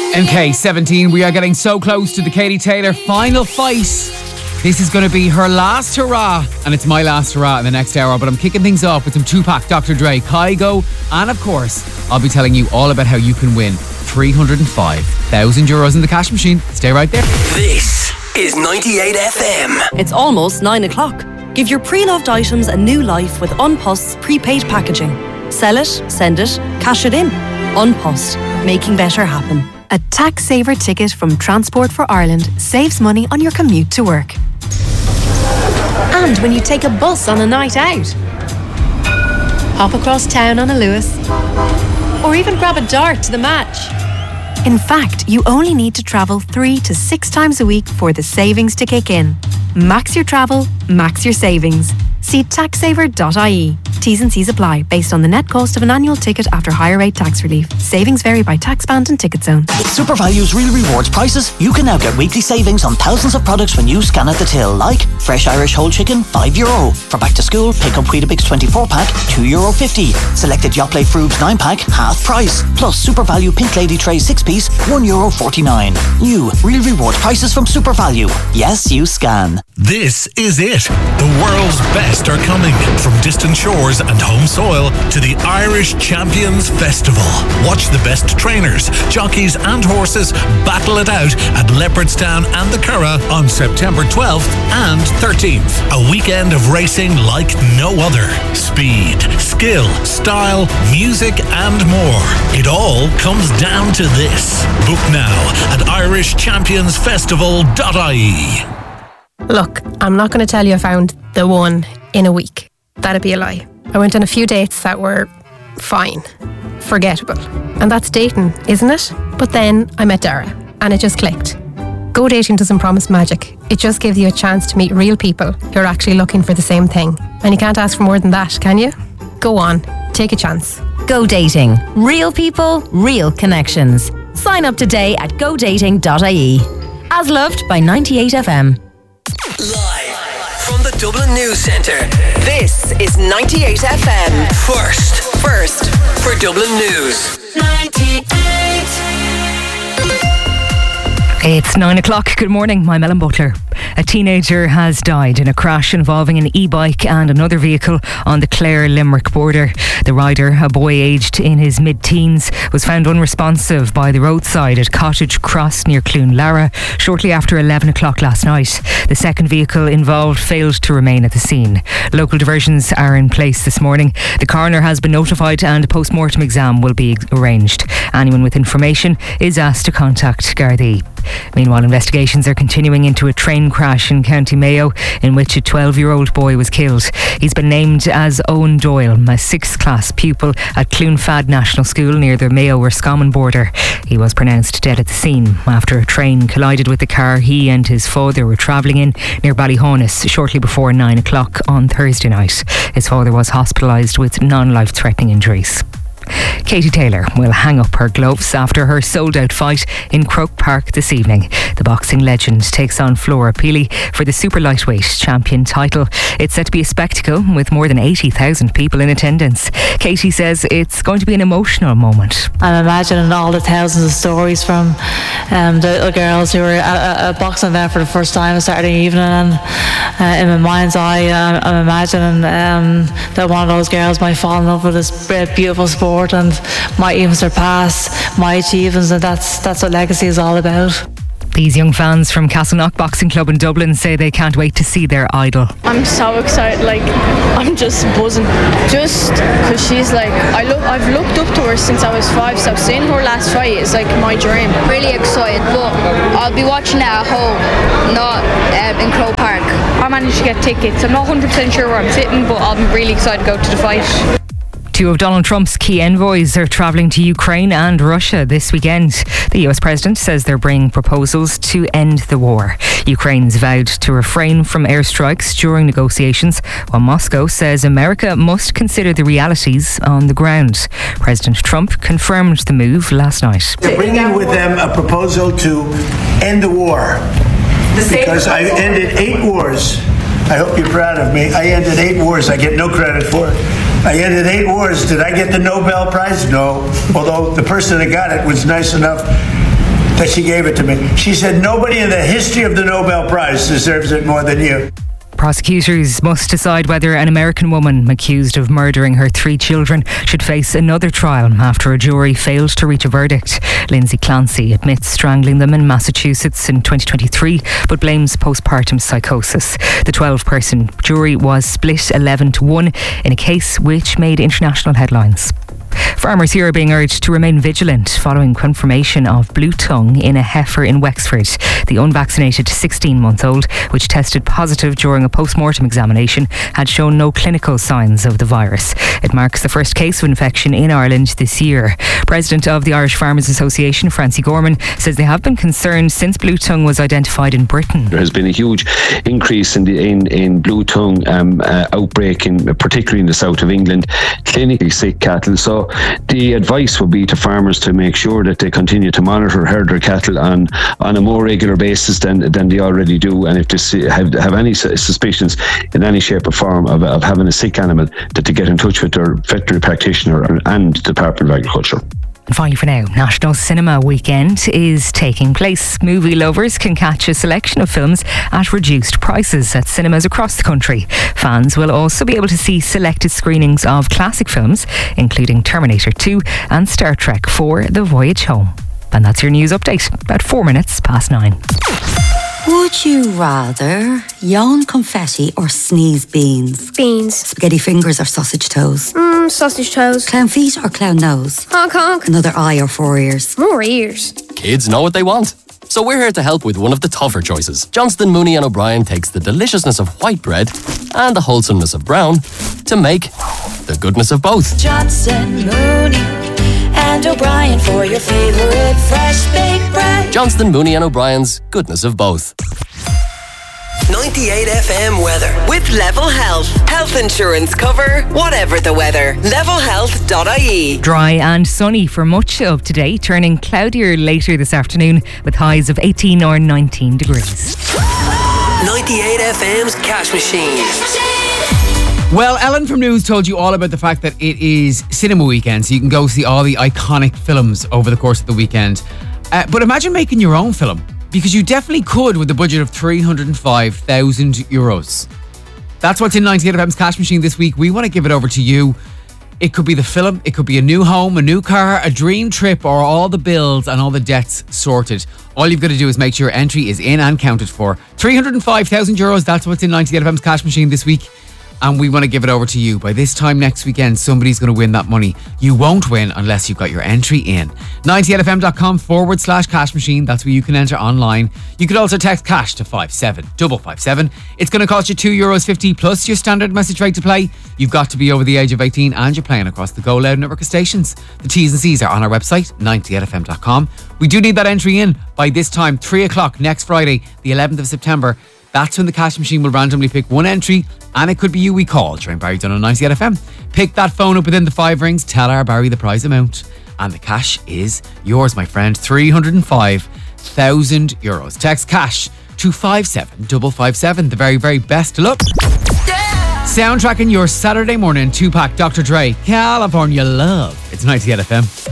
MK17, we are getting so close to the Katie Taylor final fight. This is going to be her last hurrah, and it's my last hurrah in the next hour, but I'm kicking things off with some Tupac, Dr. Dre, Kygo, and of course, I'll be telling you all about how you can win 305,000 euros in the cash machine. Stay right there. This is 98 FM. It's almost 9 o'clock. Give your pre-loved items a new life with Unpost's prepaid packaging. Sell it, send it, cash it in. Unpost, making better happen. A tax saver ticket from Transport for Ireland saves money on your commute to work. And when you take a bus on a night out. Hop across town on a Lewis. Or even grab a dart to the match. In fact, you only need to travel 3 to 6 times a week for the savings to kick in. Max your travel, max your savings. See taxsaver.ie. T's and C's apply based on the net cost of an annual ticket after higher rate tax relief. Savings vary by tax band and ticket zone. With SuperValue's Real Rewards prices, you can now get weekly savings on thousands of products when you scan at the till, like fresh Irish whole chicken, €5. For back to school, pick up Weetabix 24-pack, €2.50. Selected Yoplait Frubes 9-pack, half price. Plus SuperValue Pink Lady Tray 6-piece, €1.49. New Real Rewards prices from SuperValue. Yes, you scan. This is it. The world's best are coming. From distant shores and home soil to the Irish Champions Festival. Watch the best trainers, jockeys and horses battle it out at Leopardstown and the Curragh on September 12th and 13th. A weekend of racing like no other. Speed, skill, style, music and more. It all comes down to this. Book now at irishchampionsfestival.ie. Look, I'm not going to tell you I found the one in a week. That'd be a lie. I went on a few dates that were fine, forgettable. And that's dating, isn't it? But then I met Dara and it just clicked. Go Dating doesn't promise magic. It just gives you a chance to meet real people who are actually looking for the same thing. And you can't ask for more than that, can you? Go on, take a chance. Go Dating. Real people, real connections. Sign up today at godating.ie. As loved by 98 FM. Live from the Dublin News Centre, this is 98 FM. First for Dublin News. 98. It's 9 o'clock. Good morning. I'm Ellen Butler. A teenager has died in a crash involving an e-bike and another vehicle on the Clare-Limerick border. The rider, a boy aged in his mid-teens, was found unresponsive by the roadside at Cottage Cross near Cloonlara shortly after 11 o'clock last night. The second vehicle involved failed to remain at the scene. Local diversions are in place this morning. The coroner has been notified and a post-mortem exam will be arranged. Anyone with information is asked to contact Gardaí. Meanwhile, investigations are continuing into a train crash in County Mayo in which a 12-year-old boy was killed. He's been named as Owen Doyle, a 6th class pupil at Cloonfad National School near the Mayo-Roscommon border. He was pronounced dead at the scene after a train collided with the car he and his father were travelling in near Ballyhonus shortly before 9 o'clock on Thursday night. His father was hospitalised with non-life-threatening injuries. Katie Taylor will hang up her gloves after her sold-out fight in Croke Park this evening. The boxing legend takes on Flora Peely for the super lightweight champion title. It's set to be a spectacle with more than 80,000 people in attendance. Katie says it's going to be an emotional moment. I'm imagining all the thousands of stories from the little girls who were at a boxing event for the first time on Saturday evening, and in my mind's eye I'm imagining that one of those girls might fall in love with this beautiful sport and might even surpass my achievements, and that's what legacy is all about. These young fans from Castleknock Boxing Club in Dublin say they can't wait to see their idol. I'm so excited, I'm just buzzing. Just because she's I've looked up to her since I was 5, so seeing her last fight is my dream. Really excited, but I'll be watching it at home, not in Croke Park. I managed to get tickets. I'm not 100% sure where I'm sitting, but I'm really excited to go to the fight. Two of Donald Trump's key envoys are travelling to Ukraine and Russia this weekend. The US president says they're bringing proposals to end the war. Ukraine's vowed to refrain from airstrikes during negotiations, while Moscow says America must consider the realities on the ground. President Trump confirmed the move last night. They're bringing with them a proposal to end the war. Because I ended 8 wars. I hope you're proud of me. I ended 8 wars. I get no credit for it. I ended 8 wars. Did I get the Nobel Prize? No. Although the person that got it was nice enough that she gave it to me. She said, nobody in the history of the Nobel Prize deserves it more than you. Prosecutors must decide whether an American woman accused of murdering her 3 children should face another trial after a jury failed to reach a verdict. Lindsay Clancy admits strangling them in Massachusetts in 2023, but blames postpartum psychosis. The 12-person jury was split 11-1 in a case which made international headlines. Farmers here are being urged to remain vigilant following confirmation of blue tongue in a heifer in Wexford. The unvaccinated 16-month-old, which tested positive during a post-mortem examination, had shown no clinical signs of the virus. It marks the first case of infection in Ireland this year. President of the Irish Farmers Association, Francie Gorman, says they have been concerned since blue tongue was identified in Britain. There has been a huge increase in blue tongue outbreak, particularly in the south of England, clinically sick cattle. So the advice would be to farmers to make sure that they continue to monitor herd their cattle on a more regular basis than they already do, and if they have any suspicions in any shape or form of having a sick animal, that they get in touch with their veterinary practitioner and Department of Agriculture. And finally for now, National Cinema Weekend is taking place. Movie lovers can catch a selection of films at reduced prices at cinemas across the country. Fans will also be able to see selected screenings of classic films, including Terminator 2 and Star Trek 4: The Voyage Home. And that's your news update, about 4 minutes past 9. Would you rather yawn confetti or sneeze beans? Beans. Spaghetti fingers or sausage toes? Sausage toes. Clown feet or clown nose? Honk honk. Another eye or 4 ears? More ears. Kids know what they want. So we're here to help with one of the tougher choices. Johnston, Mooney and O'Brien takes the deliciousness of white bread and the wholesomeness of brown to make the goodness of both. Johnston, Mooney and O'Brien for your favourite fresh baked bread. Johnston, Mooney and O'Brien's goodness of both. 98 FM weather with Level Health. Health insurance cover, whatever the weather. Levelhealth.ie. Dry and sunny for much of today, turning cloudier later this afternoon with highs of 18 or 19 degrees. 98 FM's Cash Machine. Well, Ellen from News told you all about the fact that it is cinema weekend, so you can go see all the iconic films over the course of the weekend. But imagine making your own film, because you definitely could with a budget of €305,000. That's what's in 98 FM's Cash Machine this week. We want to give it over to you. It could be the film, it could be a new home, a new car, a dream trip, or all the bills and all the debts sorted. All you've got to do is make sure your entry is in and counted for. €305,000, that's what's in 98 FM's Cash Machine this week. And we want to give it over to you. By this time next weekend, somebody's going to win that money. You won't win unless you've got your entry in. 98fm.com/cash machine. That's where you can enter online. You could also text cash to 57557. It's going to cost you €2.50 plus your standard message rate to play. You've got to be over the age of 18 and you're playing across the Go Loud network of stations. The T's and C's are on our website, 98fm.com. We do need that entry in by this time, 3 o'clock next Friday, the 11th of September. That's when the Cash Machine will randomly pick one entry, and it could be you we call during Barry Dunn on 98 FM. Pick that phone up within the 5 rings, tell our Barry the prize amount, and the cash is yours, my friend. €305,000. Text cash to 57557. The very, very best of luck. Yeah! Soundtracking your Saturday morning 2-pack Dr. Dre, California Love. It's 98 FM.